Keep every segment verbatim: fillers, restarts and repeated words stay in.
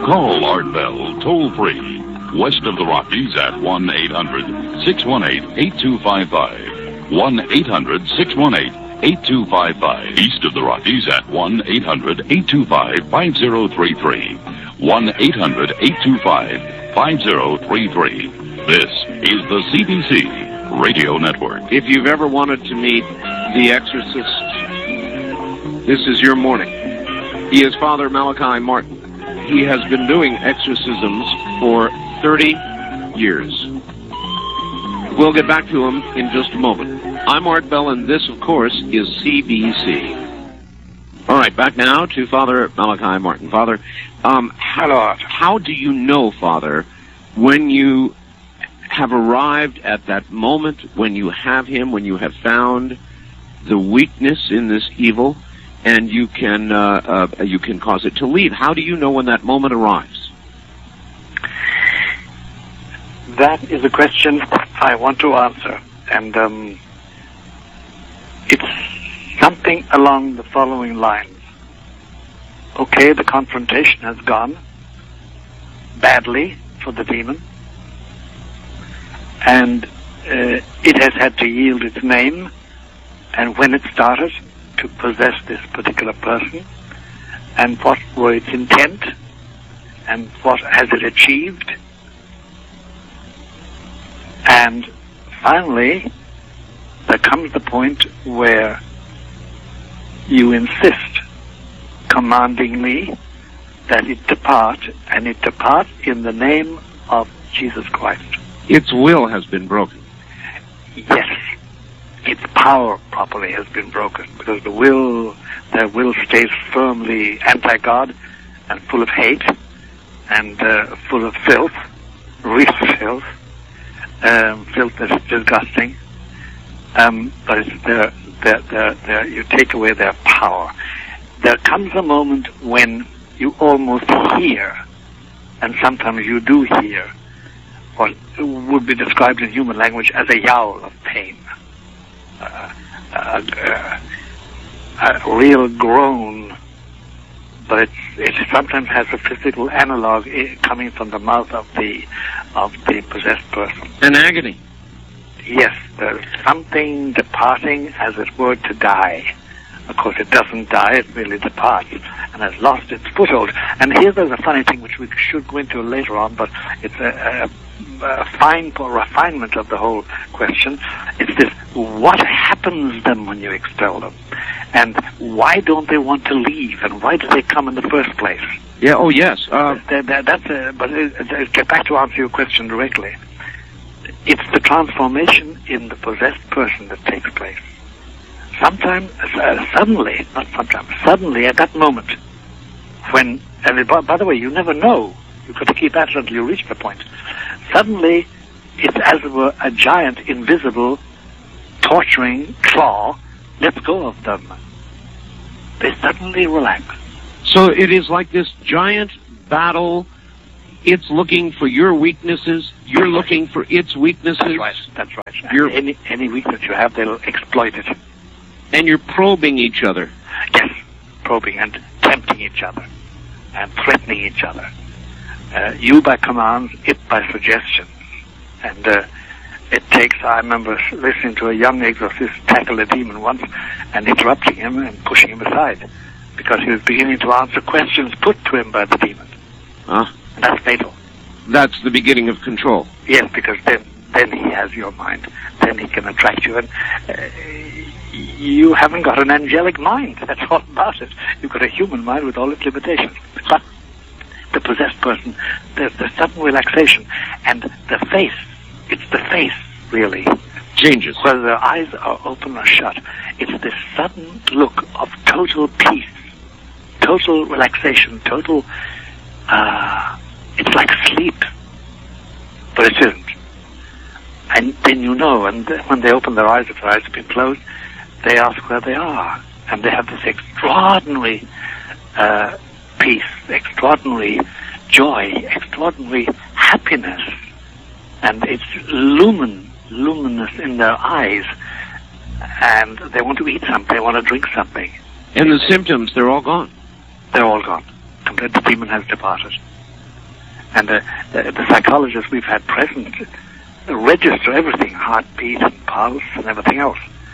Call Art Bell toll-free, west of the Rockies at one eight hundred, six one eight, eight two five five. one eight hundred, six one eight, eight two five five. East of the Rockies at one eight hundred, eight two five, five zero three three. one eight hundred, eight two five, five zero three three. This is the C B C Radio Network. If you've ever wanted to meet the exorcist, this is your morning. He is Father Malachi Martin. He has been doing exorcisms for thirty years. We'll get back to him in just a moment. I'm Art Bell, and this, of course, is C B C. All right, back now to Father Malachi Martin. Father, um, how, how do you know, Father, when you have arrived at that moment, when you have him, when you have found the weakness in this evil, and you can uh, uh, you can cause it to leave? How do you know when that moment arrives? That is a question I want to answer, and um, it's something along the following lines. Okay, the confrontation has gone badly for the demon, and uh, it has had to yield its name, and when it started to possess this particular person, and what were its intent, and what has it achieved. And finally, there comes the point where you insist commandingly that it depart, and it depart in the name of Jesus Christ. Its will has been broken. Yes. Its power properly has been broken, because the will, their will stays firmly anti-God and full of hate and uh, full of filth, real filth, um, filth that is disgusting. Um, but it's their, their, their, their, you take away their power. There comes a moment when you almost hear, and sometimes you do hear, what would be described in human language as a yowl of pain. Uh, uh, uh, a real groan, but it, it sometimes has a physical analog coming from the mouth of the of the possessed person. An agony. Yes, there's something departing, as it were, to die. Of course, it doesn't die; it merely departs and has lost its foothold. And here, there's a funny thing which we should go into later on, but it's a, a A fine refinement of the whole question. It's this: what happens then when you expel them, and why don't they want to leave, and why do they come in the first place? Yeah. Oh, yes. Uh, that, that, that's a, but it, it, get back to answer your question directly. It's the transformation in the possessed person that takes place. Sometimes, uh, suddenly, not sometimes, suddenly at that moment, when, and it, by, by the way, you never know. You've got to keep at it until you reach the point. Suddenly, it's as it were a giant, invisible, torturing claw lets go of them. They suddenly relax. So it is like this giant battle. It's looking for your weaknesses. You're That's looking right. for its weaknesses. That's right. That's right. You're, any, any weakness you have, they'll exploit it. And you're probing each other. Yes, probing and tempting each other and threatening each other. Uh, you by commands, it by suggestions. And uh, it takes, I remember listening to a young exorcist tackle a demon once and interrupting him and pushing him aside because he was beginning to answer questions put to him by the demon. Huh? And that's fatal. That's the beginning of control. Yes, because then, then he has your mind. Then he can attract you. And uh, you haven't got an angelic mind. That's all about it. You've got a human mind with all its limitations. But the possessed person, there's the sudden relaxation, and the face, it's the face, really. Changes. Whether the eyes are open or shut, it's this sudden look of total peace, total relaxation, total, uh, it's like sleep, but it isn't. And then you know, and when they open their eyes, if their eyes have been closed, they ask where they are, and they have this extraordinary, uh, peace, extraordinary joy, extraordinary happiness, and it's lumen, luminous in their eyes, and they want to eat something, they want to drink something. And the symptoms, they're all gone. They're all gone. And the demon has departed. And uh, the, the psychologists we've had present register everything, heartbeat and pulse and everything else.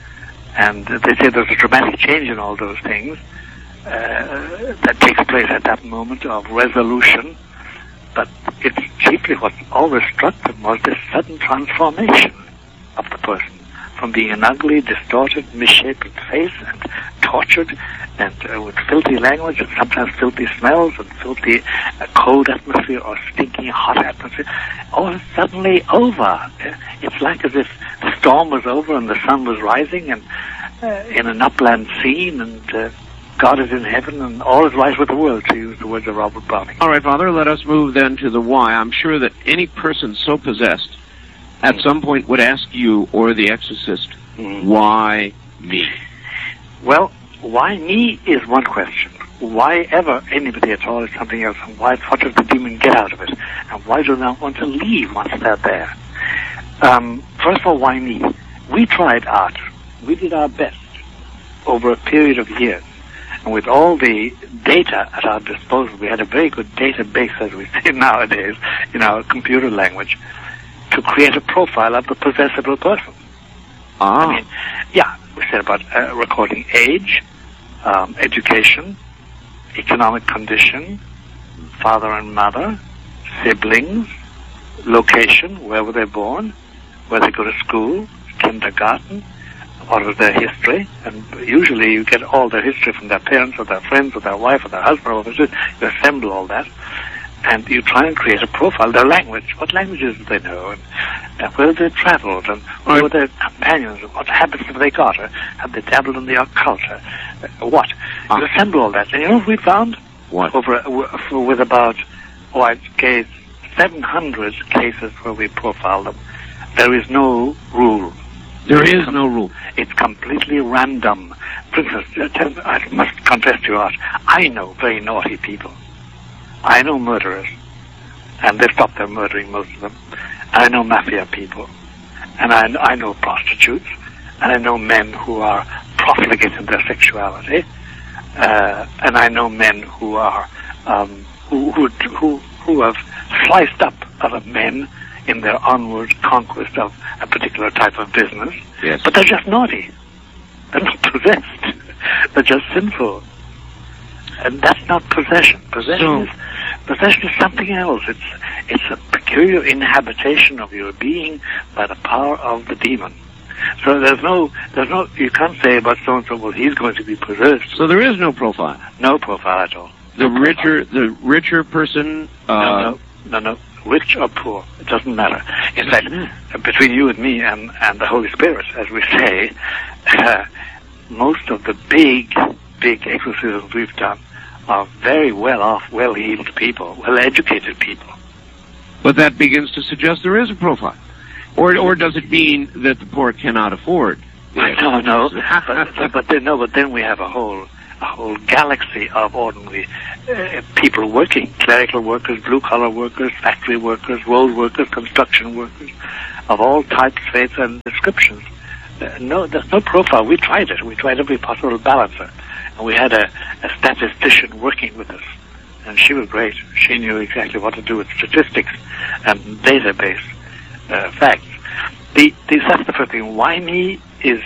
And uh, they say there's a dramatic change in all those things uh, that takes place at that moment of resolution. But it's chiefly what always struck them was this sudden transformation of the person from being an ugly, distorted, misshapen face and tortured and uh, with filthy language and sometimes filthy smells and filthy uh, cold atmosphere or stinking hot atmosphere, all is suddenly over. Uh, it's like as if the storm was over and the sun was rising and uh, in an upland scene and uh, God is in heaven and all is right with the world, to use the words of Robert Browning. All right, Father, let us move then to the why. I'm sure that any person so possessed at some point would ask you or the exorcist, mm. why me? Well, why me is one question. Why ever anybody at all is something else. And why, what does the demon get out of it? And why do they not want to leave once they're there? Um, first of all, why me? We tried art. We did our best over a period of years. And with all the data at our disposal, we had a very good database, as we say nowadays, in our computer language, to create a profile of the possessible person. Ah. I mean, yeah, we said about uh, recording age, um, education, economic condition, father and mother, siblings, location, where were they born, where they go to school, kindergarten, what was their history, and usually you get all their history from their parents or their friends or their wife or their husband or whatever it is. You assemble all that, and you try and create a profile, their language, what languages do they know, and, and where they traveled, and who right. were their companions, and what habits have they got, or have they dabbled in the occult, or, uh, what? Ah. You assemble all that, and you know what we found? What? Over, uh, with about, oh, I'd say seven hundred cases where we profiled them, there is no rule. There is no rule. It's completely random. Princess, I must confess to you, Art, I know very naughty people. I know murderers, and they've stopped their murdering, most of them. I know mafia people, and I, I know prostitutes, and I know men who are profligate in their sexuality, uh, and I know men who are um, who, who who who have sliced up other men in their onward conquest of a particular type of business. Yes. But they're just naughty. They're not possessed. They're just sinful. And that's not possession. Possession so, is possession is something else. It's it's a peculiar inhabitation of your being by the power of the demon. So there's no there's no you can't say about so and so, well, he's going to be possessed. So there is no profile. No profile at all. The no richer profile. the richer person uh No, no, no, no. Rich or poor, it doesn't matter. In fact, mm. between you and me and, and the Holy Spirit, as we say, uh, most of the big, big exorcisms we've done are very well-off, well-heeled people, well-educated people. But that begins to suggest there is a profile. Or or does it mean that the poor cannot afford? No, no. but, but then, no, but then we have a whole a whole galaxy of ordinary uh, people working, clerical workers, blue-collar workers, factory workers, road workers, construction workers, of all types, faiths, and descriptions. Uh, no, there's no profile. We tried it. We tried every possible balancer. And we had a, a statistician working with us. And she was great. She knew exactly what to do with statistics and database uh, facts. The, the, that's the first thing. Why me is,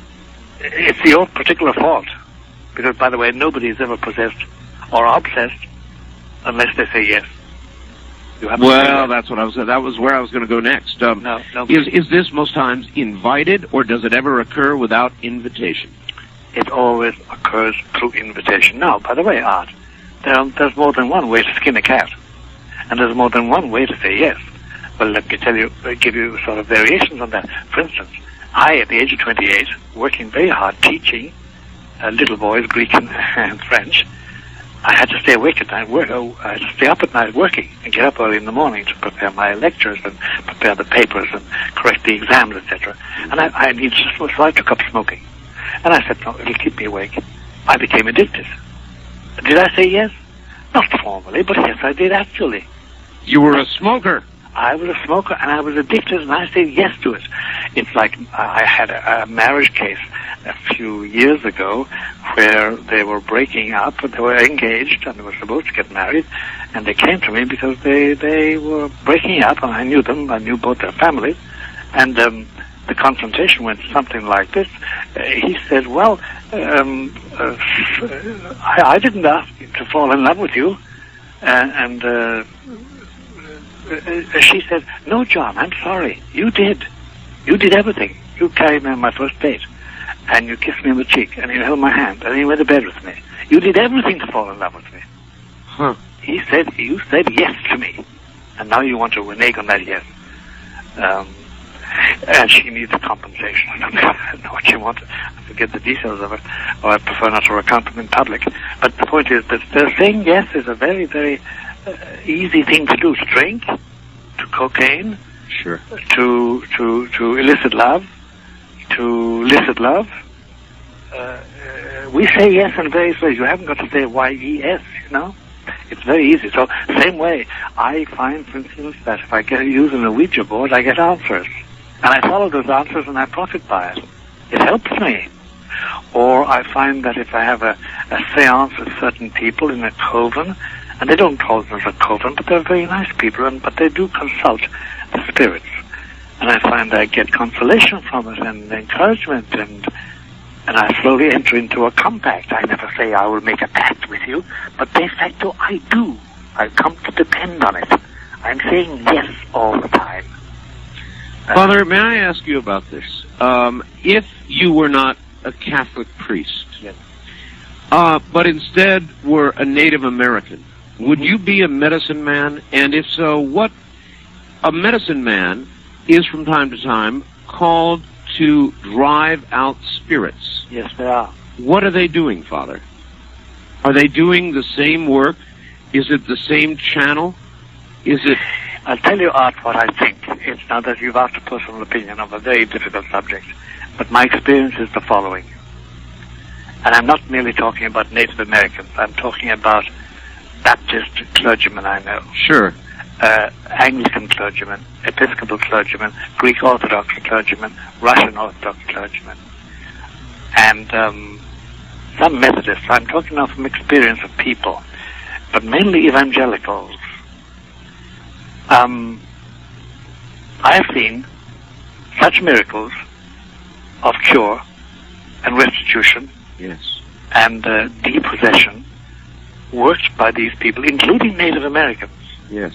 it's your particular fault. Because, by the way, nobody is ever possessed or obsessed unless they say yes. You have well, that's what I was. That was where I was going to go next. Um, no, no. Is is this most times invited, or does it ever occur without invitation? It always occurs through invitation. Now, by the way, Art, there, there's more than one way to skin a cat, and there's more than one way to say yes. Well, let me tell you, give you sort of variations on that. For instance, I, at the age of twenty-eight, working very hard, teaching Uh, little boys, Greek and, and French, I had to stay awake at night, work, oh, I had to stay up at night working and get up early in the morning to prepare my lectures and prepare the papers and correct the exams, et cetera. And I, I needed, so I took up smoking. And I said, no, it'll keep me awake. I became addicted. Did I say yes? Not formally, but yes, I did actually. You were a smoker. I was a smoker and I was addicted, and I said yes to it. It's like I had a, a marriage case a few years ago where they were breaking up, but they were engaged and they were supposed to get married, and they came to me because they, they were breaking up, and I knew them, I knew both their families, and um, the confrontation went something like this. Uh, he said, well, um, uh, I, I didn't ask you to fall in love with you, uh, and uh, uh, she said, no, John, I'm sorry, you did. You did everything. You carried me on my first date, and you kissed me on the cheek, and you held my hand, and you went to bed with me. You did everything to fall in love with me. Huh. He said, you said yes to me, and now you want to renege on that yes. Um, and she needs a compensation. I don't know what she wanted. I forget the details of it, or I prefer not to recount them in public. But the point is that uh, saying yes is a very, very uh, easy thing to do. To drink, to cocaine, Sure. to to to illicit love, to illicit love. Uh, uh, we say yes in various ways. You haven't got to say Y E S, you know? It's very easy. So, same way, I find, for instance, that if I get using a Ouija board, I get answers. And I follow those answers and I profit by it. It helps me. Or I find that if I have a, a seance with certain people in a coven, and they don't call them a coven, but they're very nice people, and but they do consult the spirits. And I find I get consolation from it and encouragement, and and I slowly enter into a compact. I never say I will make a pact with you, but de facto I do. I come to depend on it. I'm saying yes all the time. Uh, Father, may I ask you about this? Um, if you were not a Catholic priest, yes. uh, but instead were a Native American, would you be a medicine man? And if so, what a medicine man is from time to time called to drive out spirits. Yes, they are. What are they doing, Father? Are they doing the same work? Is it the same channel? Is it... I'll tell you, Art, what I think. It's now that you've asked a personal opinion of a very difficult subject, but my experience is the following. And I'm not merely talking about Native Americans. I'm talking about Baptist clergymen I know. Sure. Uh, Anglican clergymen, Episcopal clergymen, Greek Orthodox clergymen, Russian Orthodox clergymen, and um, some Methodists. I'm talking now from experience of people, but mainly evangelicals. Um, I have seen such miracles of cure and restitution, yes, and uh, depossession worked by these people, including Native Americans. Yes.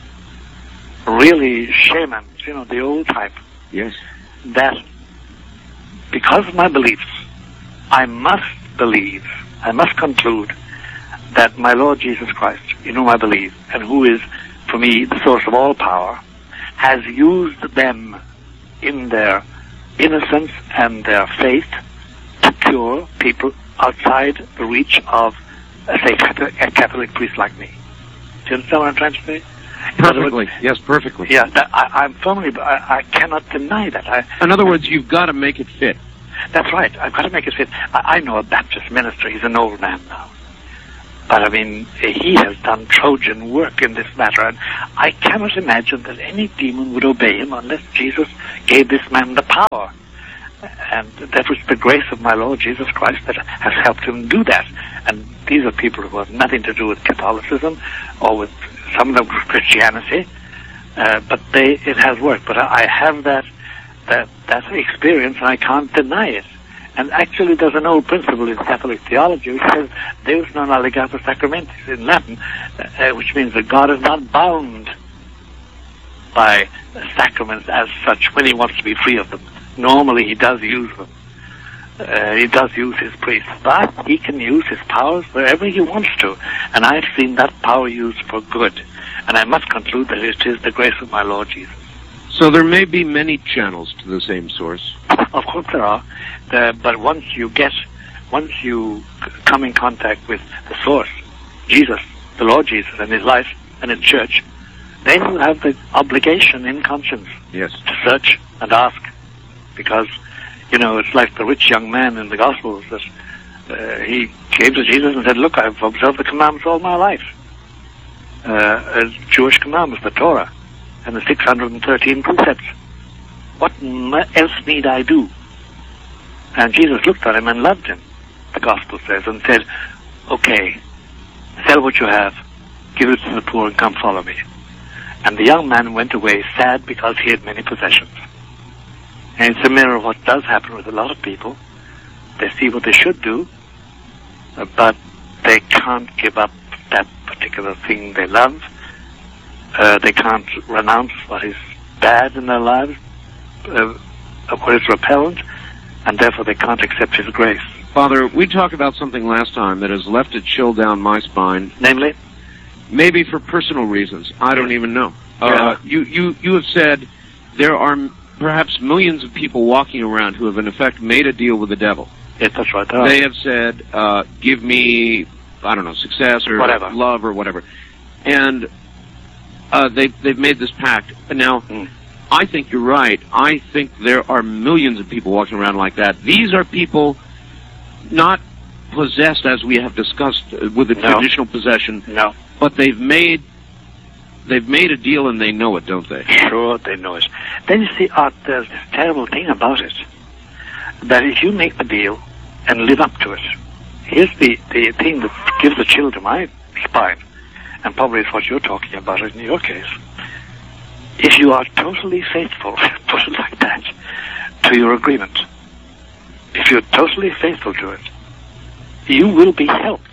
Really shamans, you know, the old type. Yes. That because of my beliefs, I must believe, I must conclude that my Lord Jesus Christ, in whom I believe, and who is, for me, the source of all power, has used them in their innocence and their faith to cure people outside the reach of, uh, say, a Catholic priest like me. Do you understand what I'm trying to say? Perfectly. Yes, perfectly. Yeah, that, I, I'm firmly, I, I cannot deny that. I, In other words, you've got to make it fit. That's right. I've got to make it fit. I, I know a Baptist minister. He's an old man now. But, I mean, he has done Trojan work in this matter, and I cannot imagine that any demon would obey him unless Jesus gave this man the power. And that was the grace of my Lord Jesus Christ that has helped him do that. And these are people who have nothing to do with Catholicism or with some of them with Christianity, uh, but they it has worked. But I, I have that that that experience, and I can't deny it. And actually, there's an old principle in Catholic theology which says Deus non allegatur sacramentis in Latin, uh, which means that God is not bound by sacraments as such when he wants to be free of them. Normally, he does use them. Uh, he does use his priests, but he can use his powers wherever he wants to. And I've seen that power used for good. And I must conclude that it is the grace of my Lord Jesus. So there may be many channels to the same source. Of course there are. Uh, but once you get, once you c- come in contact with the source, Jesus, the Lord Jesus and his life and his church, then you have the obligation in conscience Yes. to search and ask. Because, you know, it's like the rich young man in the Gospels that uh, he came to Jesus and said, look, I've observed the commandments all my life. Uh, as Jewish commandments, the Torah. and the six hundred thirteen precepts. What m- else need I do? And Jesus looked at him and loved him, the Gospel says, and said, okay, sell what you have, give it to the poor, and come follow me. And the young man went away sad because he had many possessions. And it's a mirror of what does happen with a lot of people. They see what they should do, uh, but they can't give up that particular thing they love. Uh, they can't renounce what is bad in their lives, uh, what is repellent, and therefore they can't accept His grace. Father, we talked about something last time that has left a chill down my spine. Namely? Maybe for personal reasons. I don't even know. Yeah. Uh, you, you, you have said there are m- perhaps millions of people walking around who have in effect made a deal with the devil. Yes, that's right. There They have said, uh, give me, I don't know, success or Whatever. love or whatever. And uh, they, they've made this pact. And now, Mm. I think you're right. I think there are millions of people walking around like that. These are people not possessed, as we have discussed, uh, with the No. traditional possession, No. but they've made they've made a deal and they know it, don't they? Sure, they know it. Then you see, Art, there's this terrible thing about it, that if you make the deal and live up to it, here's the, the thing that gives a chill to my spine, and probably it's what you're talking about in your case. If you are totally faithful, put it like that, to your agreement, if you're totally faithful to it, you will be helped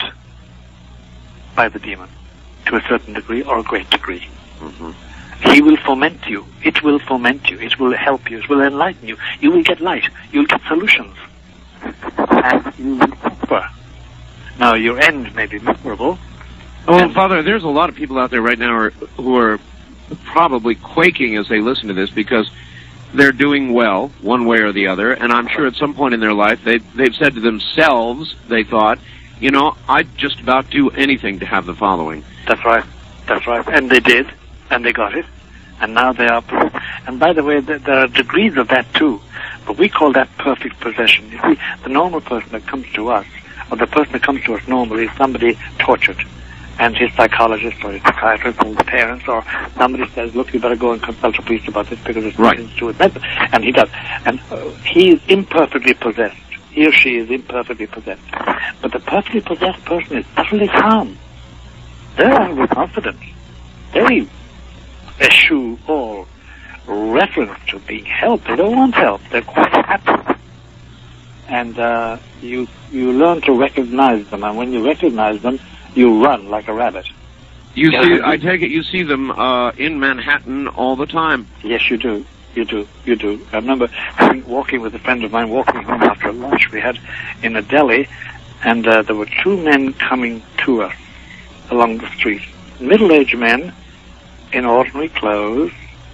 by the demon to a certain degree or a great degree. Mm-hmm. He will foment you. It will foment you. It will help you. It will enlighten you. You will get light. You'll get solutions. And you will prosper. Now, your end may be miserable. Oh, And- Father, there's a lot of people out there right now who are, who are probably quaking as they listen to this because they're doing well, one way or the other, and I'm sure at some point in their life they, they've said to themselves, they thought, you know, I'd just about do anything to have the following. That's right. That's right. And they did. And they got it. And now they are... And by the way, th- there are degrees of that too. But we call that perfect possession. You see, the normal person that comes to us, or the person that comes to us normally, is somebody tortured. And his psychologist or his psychiatrist or his parents or somebody says, look, you better go and consult a priest about this because it's Right. nothing to do with medicine. And he does. And uh, he is imperfectly possessed. He or she is imperfectly possessed. But the perfectly possessed person is utterly calm. They are confident. They eschew all reference to being helped. They don't want help. They're quite happy. And uh, you you learn to recognize them. And when you recognize them, you run like a rabbit. You Yeah. see, I take it you see them uh, in Manhattan all the time. Yes, you do. You do. You do. I remember walking with a friend of mine, walking home after a lunch we had in a deli, and uh, there were two men coming to us along the street. Middle-aged men in ordinary clothes,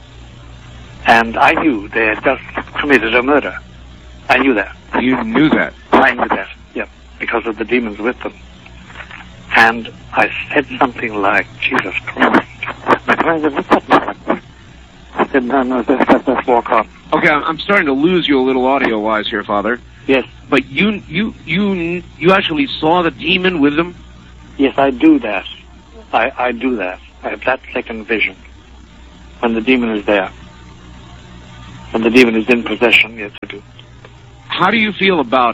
and I knew they had just committed a murder. I knew that. You knew that. I knew that, yeah, because of the demons with them. And I said something like, Jesus Christ. My friend said, what's that like? I said, no, no, let's, let's, let's walk on. Okay, I'm I'm starting to lose you a little audio-wise here, Father. Yes, But you, you, you, you actually saw the demon with them? yes, I do that. I, I do that. I have that second vision. When the demon is there. When the demon is in possession, yes, I do. How do you feel about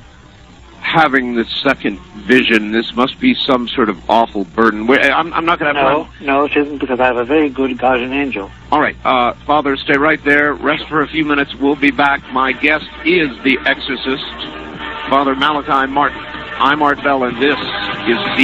having this second vision? This must be some sort of awful burden. Wait, I'm, I'm not going to have No, time. no, it isn't, because I have a very good guardian angel. All right, uh, Father, stay right there. Rest for a few minutes. We'll be back. My guest is the exorcist, Father Malachi Martin. I'm Art Bell, and this is